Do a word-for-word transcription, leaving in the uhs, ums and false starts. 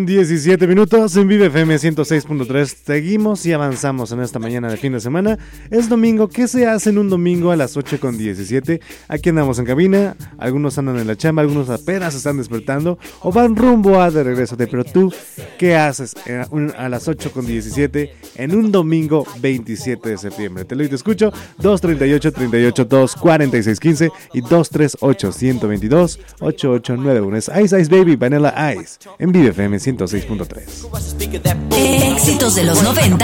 diecisiete minutos en Vive F M ciento seis punto tres. Seguimos y avanzamos en esta mañana de fin de semana. Es domingo. ¿Qué se hace en un domingo a las ocho con diecisiete? Aquí andamos en cabina. Algunos andan en la chamba, algunos apenas están despertando o van rumbo a de regreso. Pero tú, ¿qué haces a las ocho con diecisiete en un domingo veintisiete de septiembre? Te lo y te escucho. dos treinta y ocho, treinta y ocho, dos cuarenta y seis, quince y dos treinta y ocho, ciento veintidós, ochenta y ocho noventa y uno. Es Ice Ice Baby, Vanilla Ice en Vive F M ciento seis punto tres. Éxitos de los noventa